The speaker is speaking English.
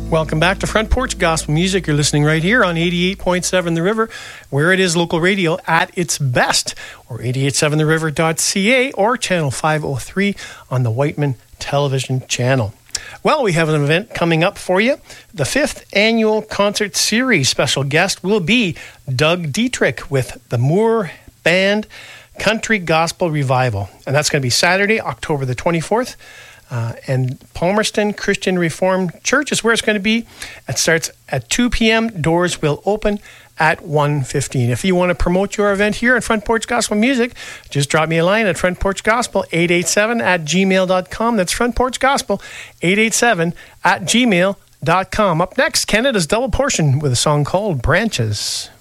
Welcome back to Front Porch Gospel Music. You're listening right here on 88.7 The River, where it is local radio at its best, or 887theriver.ca or channel 503 on the Whiteman Television channel. Well, we have an event coming up for you. The 5th annual concert series special guest will be Doug Dietrich with the Moore Band Country Gospel Revival. And that's going to be Saturday, October the 24th. And Palmerston Christian Reformed Church is where it's going to be. It starts at 2 p.m. Doors will open at 1:15. If you want to promote your event here at Front Porch Gospel Music, just drop me a line at frontporchgospel887@gmail.com. That's Front Porch Gospel 887@gmail.com. Up next, Canada's Double Portion with a song called Branches.